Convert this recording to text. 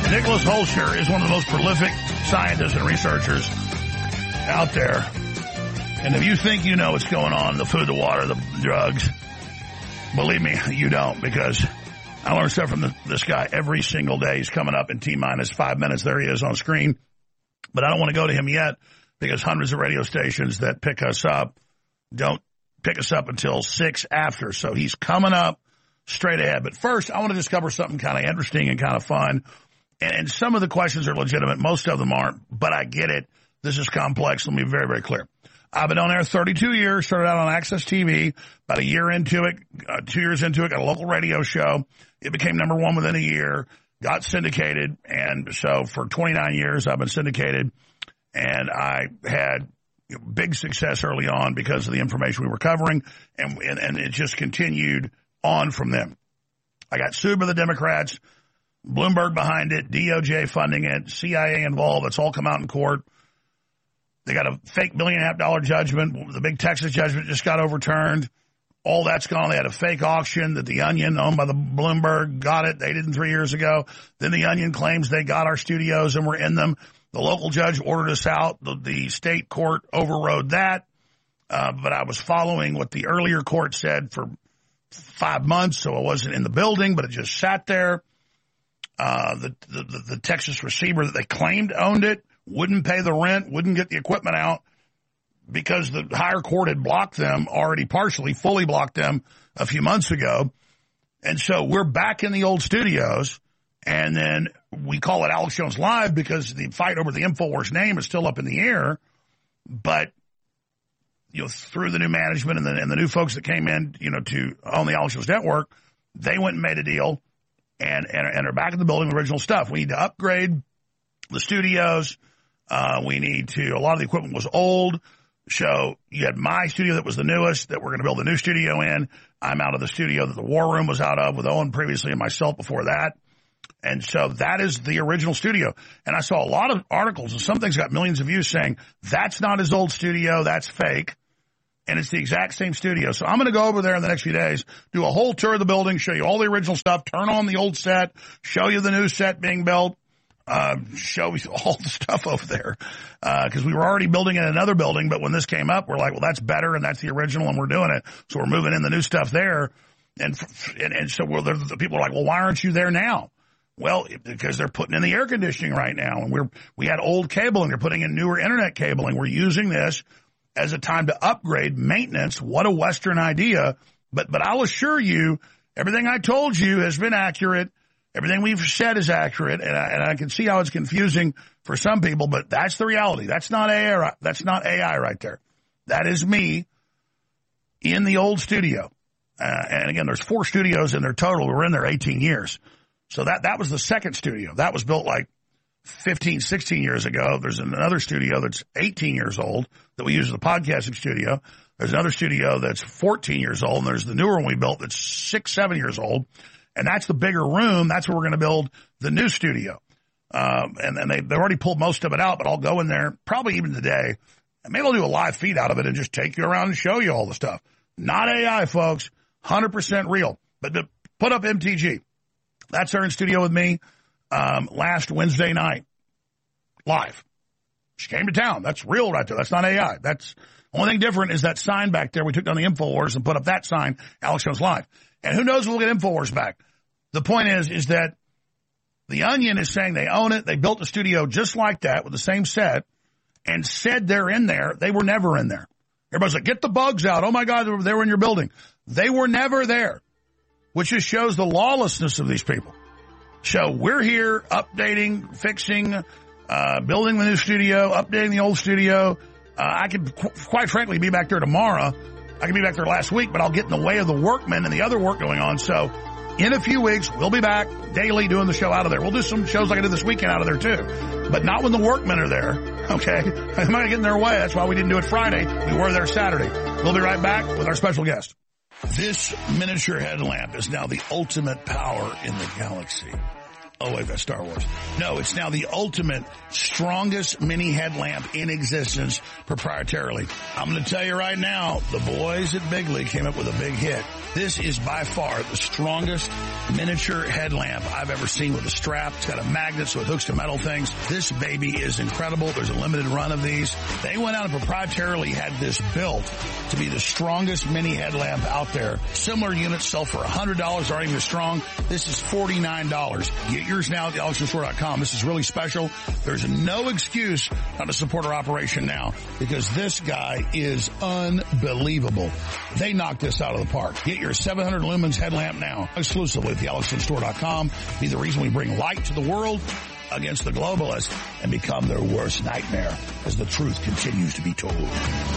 Nicholas Holscher is one of the most prolific scientists and researchers out there. And if you think you know what's going on, the food, the water, the drugs, believe me, you don't, because I learn stuff from this guy every single day. He's coming up in T-minus 5 minutes. There he is on screen. But I don't want to go to him yet because hundreds of radio stations that pick us up don't pick us up until 6 after. So he's coming up straight ahead. But first, I want to just cover something kind of interesting and kind of fun. And some of the questions are legitimate. Most of them aren't, but I get it. This is complex. Let me be very, very clear. I've been on air 32 years, started out on Access TV, about a year into it, 2 years into it, got a local radio show. It became number one within a year, got syndicated. And so for 29 years, I've been syndicated. And I had big success early on because of the information we were covering. And it just continued on from them. I got sued by the Democrats. Bloomberg behind it, DOJ funding it, CIA involved. It's all come out in court. They got a fake $1.5 million judgment. The big Texas judgment just got overturned. All that's gone. They had a fake auction that the Onion, owned by the Bloomberg, got it. They didn't 3 years ago. Then the Onion claims they got our studios and we're in them. The local judge ordered us out. The state court overrode that. But I was following what the earlier court said for 5 months, so I wasn't in the building, but it just sat there. The Texas receiver that they claimed owned it wouldn't pay the rent, wouldn't get the equipment out because the higher court had blocked them already partially, fully blocked them a few months ago. And so we're back in the old studios, and then we call it Alex Jones Live because the fight over the InfoWars name is still up in the air. But, through the new management and the new folks that came in, to own the Alex Jones Network, they went and made a deal. And are back in the building, the original stuff. We need to upgrade the studios. A lot of the equipment was old. So you had my studio that was the newest that we're going to build a new studio in. I'm out of the studio that the War Room was out of with Owen previously and myself before that. And so that is the original studio. And I saw a lot of articles, and some things got millions of views saying, that's not his old studio, that's fake. And it's the exact same studio. So I'm going to go over there in the next few days, do a whole tour of the building, show you all the original stuff, turn on the old set, show you the new set being built, show you all the stuff over there. Because we were already building in another building, but when this came up, we're like, well, that's better, and that's the original, and we're doing it. So we're moving in the new stuff there. And so the people are like, well, why aren't you there now? Well, because they're putting in the air conditioning right now. And we had old cabling. They're putting in newer internet cabling. We're using this as a time to upgrade maintenance. What a Western idea. But I'll assure you, everything I told you has been accurate. Everything we've said is accurate. And I can see how it's confusing for some people, but that's the reality. That's not AI. That's not AI right there. That is me in the old studio. And again, there's 4 studios in their total. We were in there 18 years. So that was the second studio. That was built like 15, 16 years ago. There's another studio that's 18 years old that we use as a podcasting studio. There's another studio that's 14 years old, and there's the newer one we built that's 6, 7 years old. And that's the bigger room. That's where we're going to build the new studio. And they've already pulled most of it out, but I'll go in there probably even today. And maybe I'll do a live feed out of it and just take you around and show you all the stuff. Not AI, folks. 100% real. But put up MTG. That's her in studio with me last Wednesday night, live. She came to town. That's real right there. That's not AI. That's the only thing different is that sign back there. We took down the InfoWars and put up that sign, Alex Jones Live. And who knows if we'll get InfoWars back. The point is that the Onion is saying they own it. They built a studio just like that with the same set and said they're in there. They were never in there. Everybody's like, get the bugs out. Oh, my God, they were in your building. They were never there, which just shows the lawlessness of these people. So we're here updating, fixing, building the new studio, updating the old studio. I could, quite frankly, be back there tomorrow. I could be back there last week, but I'll get in the way of the workmen and the other work going on. So in a few weeks, we'll be back daily doing the show out of there. We'll do some shows like I did this weekend out of there, too. But not when the workmen are there, okay? They might get in their way. That's why we didn't do it Friday. We were there Saturday. We'll be right back with our special guest. This miniature headlamp is now the ultimate power in the galaxy. Oh, wait, that's Star Wars. No, it's now the ultimate, strongest mini headlamp in existence proprietarily. I'm going to tell you right now, the boys at Bigley came up with a big hit. This is by far the strongest miniature headlamp I've ever seen with a strap. It's got a magnet so it hooks to metal things. This baby is incredible. There's a limited run of these. They went out and proprietarily had this built to be the strongest mini headlamp out there. Similar units sell for $100, aren't even as strong. This is $49. Get yours now at thealexandstore.com. This is really special. There's no excuse not to support our operation now because this guy is unbelievable. They knocked this out of the park. Get your 700 lumens headlamp now exclusively at thealexandstore.com. Be the reason we bring light to the world against the globalists and become their worst nightmare as the truth continues to be told.